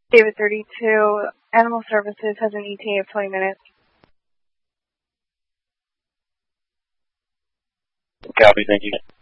David 32, Animal Services has an ETA of 20 minutes. Copy, thank you.